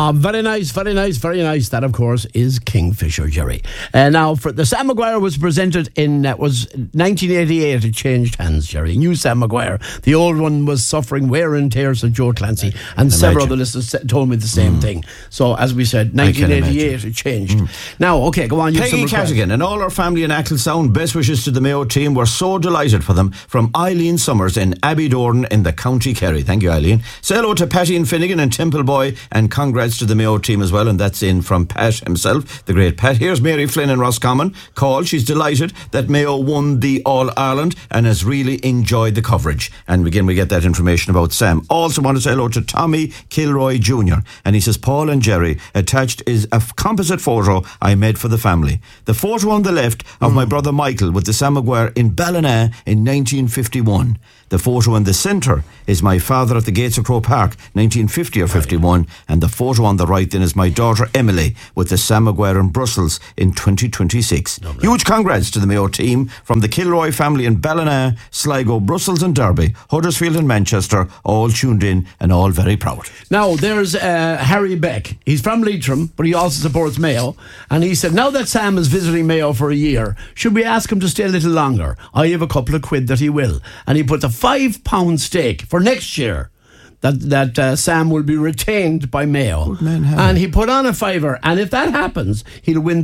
Very nice, very nice, very nice. That, of course, is Kingfisher, Jerry. Now, for the Sam Maguire was presented in was 1988. It changed hands, Jerry. New Sam Maguire. The old one was suffering wear and tear, said Joe Clancy, and several other listeners told me the same thing. So, as we said, 1988 it changed. Now, okay, go on. Peggy Cadigan and all our family in Acklesound, best wishes to the Mayo team. We're so delighted for them. From Eileen Summers in Abbeydoran in the County Kerry. Thank you, Eileen. Say hello to Patty and Finnegan and Templeboy, and congrats to the Mayo team as well. And that's in from Pat himself, the great Pat. Here's Mary Flynn in Roscommon. Call. She's delighted that Mayo won the All-Ireland and has really enjoyed the coverage. And again, we get that information about Sam. Also want to say hello to Tommy Kilroy Jr. And he says, Paul and Jerry, attached is a composite photo I made for the family. The photo on the left of my brother Michael with the Sam Maguire in Ballina in 1951. The photo in the centre is my father at the gates of Croke Park, 1950 or 51, and the photo on the right then is my daughter Emily with the Sam Maguire in Brussels in 2026. Lovely. Huge congrats to the Mayo team from the Kilroy family in Ballina, Sligo, Brussels and Derby, Huddersfield and Manchester, all tuned in and all very proud. Now, there's Harry Beck. He's from Leitrim, but he also supports Mayo, and he said, now that Sam is visiting Mayo for a year, should we ask him to stay a little longer? I have a couple of quid that he will. And he puts a £5 stake for next year that Sam will be retained by Mayo. And he put on a fiver, and if that happens, he'll win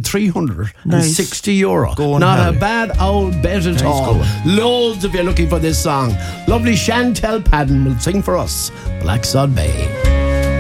€360. Not a bad old bet at all. Loads if you're looking for this song. Lovely Chantel Padden will sing for us, Black Sod Bay.